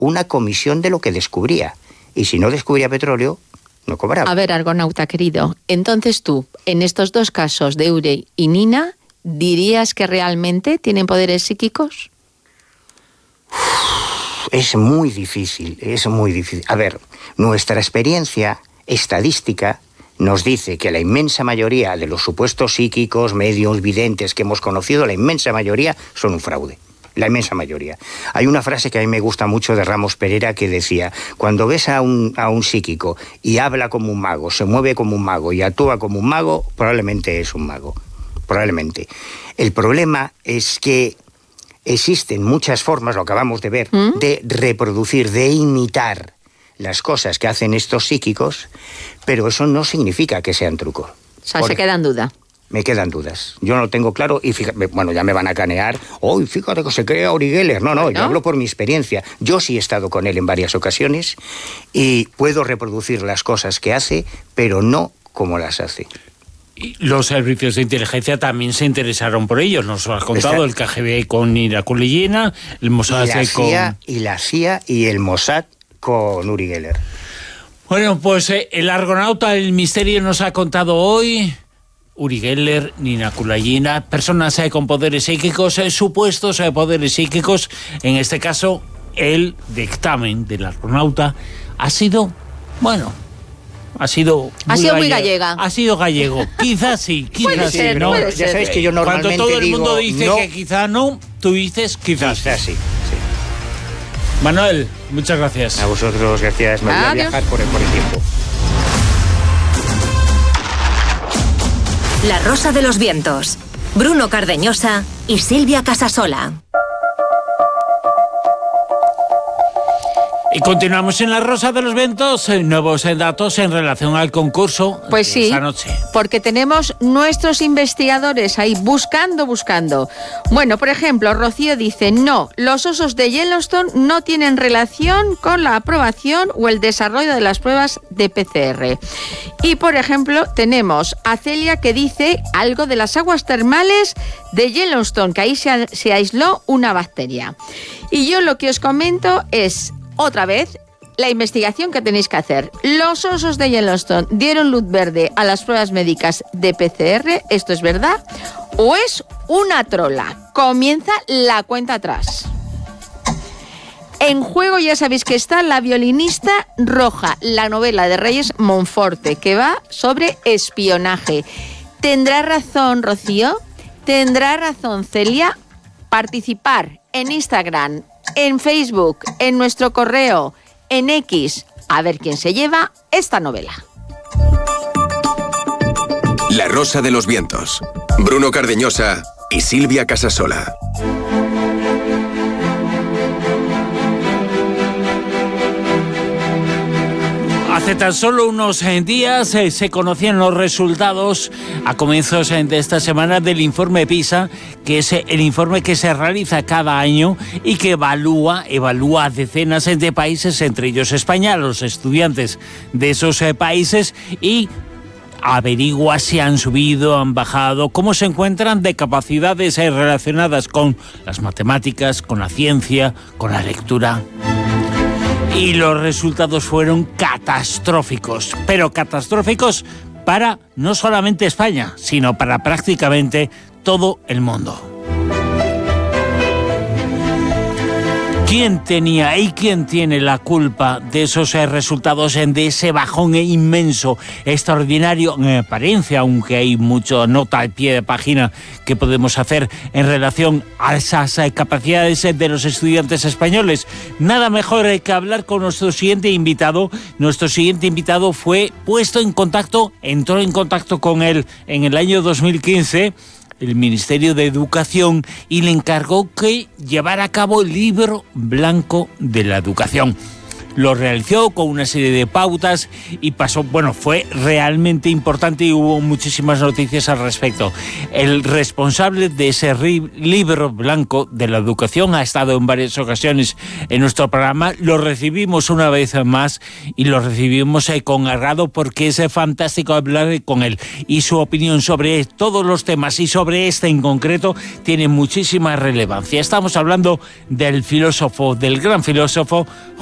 una comisión de lo que descubría. Y si no descubría petróleo, no cobraba. A ver, argonauta querido, entonces tú, en estos dos casos de Uri y Nina, ¿dirías que realmente tienen poderes psíquicos? Es muy difícil, es muy difícil. A ver, nuestra experiencia estadística nos dice que la inmensa mayoría de los supuestos psíquicos, medios, videntes que hemos conocido, la inmensa mayoría son un fraude. La inmensa mayoría. Hay una frase que a mí me gusta mucho de Ramos Pereira que decía: cuando ves a un psíquico y habla como un mago, se mueve como un mago y actúa como un mago, probablemente es un mago. Probablemente. El problema es que existen muchas formas, lo acabamos de ver, de reproducir, de imitar las cosas que hacen estos psíquicos, pero eso no significa que sean trucos. O sea, se queda en duda. Me quedan dudas. Yo no lo tengo claro y fíjate, bueno, ya me van a canear. ¡Uy, fíjate que se crea Uri Geller! No, yo hablo por mi experiencia. Yo sí he estado con él en varias ocasiones y puedo reproducir las cosas que hace, pero no como las hace. Y los servicios de inteligencia también se interesaron por ellos. Nos lo has contado, el KGB con Nina Kulagina, el Mossad con... Y la CIA y el Mossad con Uri Geller. Bueno, pues el argonauta del misterio nos ha contado hoy... Uri Geller, Nina Kulagina, personas con poderes psíquicos, supuestos poderes psíquicos. En este caso, el dictamen del argonauta ha sido, bueno, ha sido muy gallega. Ha sido gallego. Quizás sí, quizás sí. ¿No? Ya sabéis que yo normalmente cuando todo el mundo dice no, que quizá no, tú dices quizás. Quizás sí. Manuel, muchas gracias. A vosotros, gracias. Me voy a viajar por el tiempo. La Rosa de los Vientos. Bruno Cardeñosa y Silvia Casasola. Y continuamos en La Rosa de los Vientos, nuevos datos en relación al concurso. Pues sí, esta noche. Porque tenemos nuestros investigadores ahí buscando. Bueno, por ejemplo, Rocío dice, no, los osos de Yellowstone no tienen relación con la aprobación o el desarrollo de las pruebas de PCR. Y, por ejemplo, tenemos a Celia que dice algo de las aguas termales de Yellowstone, que ahí se aisló una bacteria. Y yo lo que os comento es... Otra vez, la investigación que tenéis que hacer. Los osos de Yellowstone dieron luz verde a las pruebas médicas de PCR. ¿Esto es verdad? ¿O es una trola? Comienza la cuenta atrás. En juego ya sabéis que está La violinista roja, la novela de Reyes Monforte, que va sobre espionaje. ¿Tendrá razón Rocío? ¿Tendrá razón Celia? Participar en Instagram, en Facebook, en nuestro correo, en X, a ver quién se lleva esta novela. La Rosa de los Vientos. Bruno Cardeñosa y Silvia Casasola. Hace tan solo unos días se conocían los resultados a comienzos de esta semana del informe PISA, que es el informe que se realiza cada año y que evalúa decenas de países, entre ellos España, los estudiantes de esos países, y averigua si han subido, han bajado, cómo se encuentran de capacidades relacionadas con las matemáticas, con la ciencia, con la lectura. Y los resultados fueron catastróficos, pero catastróficos para no solamente España, sino para prácticamente todo el mundo. ¿Quién tenía y quién tiene la culpa de esos resultados, de ese bajón inmenso, extraordinario en apariencia, aunque hay mucha nota al pie de página que podemos hacer en relación a esas capacidades de los estudiantes españoles? Nada mejor que hablar con nuestro siguiente invitado. Nuestro siguiente invitado entró en contacto con él en el año 2015, el Ministerio de Educación, y le encargó que llevara a cabo el libro blanco de la educación. lo realizó con una serie de pautas y pasó, bueno, fue realmente importante y hubo muchísimas noticias al respecto. El responsable de ese libro blanco de la educación ha estado en varias ocasiones en nuestro programa, lo recibimos una vez más y lo recibimos con agrado porque es fantástico hablar con él y su opinión sobre todos los temas y sobre este en concreto tiene muchísima relevancia. Estamos hablando del filósofo, del gran filósofo